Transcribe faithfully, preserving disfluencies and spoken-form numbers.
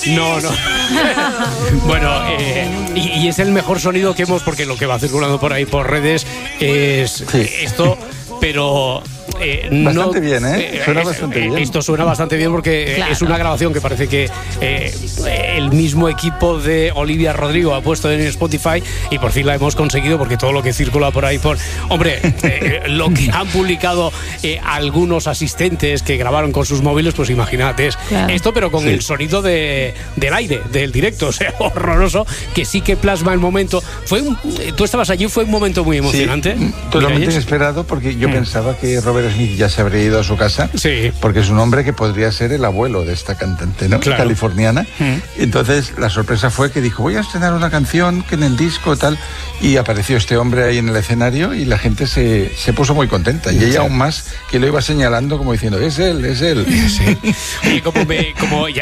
No, no. Bueno, eh, y, y es el mejor sonido que hemos, porque lo que va circulando por ahí por redes es sí. esto, pero... Eh, bastante no, bien, ¿eh? Suena eh, bastante eh, bien. Esto suena bastante bien porque claro. es una grabación que parece que eh, el mismo equipo de Olivia Rodrigo ha puesto en Spotify y por fin la hemos conseguido porque todo lo que circula por ahí por... Hombre, eh, lo que han publicado eh, algunos asistentes que grabaron con sus móviles, pues imagínate, es claro. esto, pero con sí. el sonido de, del aire, del directo, o sea, horroroso, que sí que plasma el momento. Fue un, tú estabas allí, fue un momento muy emocionante. Sí, totalmente inesperado porque yo mm. pensaba que Robert Smith ya se habría ido a su casa, sí. porque es un hombre que podría ser el abuelo de esta cantante, ¿no? Claro. Californiana. Mm. Entonces la sorpresa fue que dijo, voy a estrenar una canción que en el disco tal, y apareció este hombre ahí en el escenario y la gente se, se puso muy contenta, y ella sí. aún más, que lo iba señalando como diciendo, es él, es él. Sí. Oye, como, me, como ya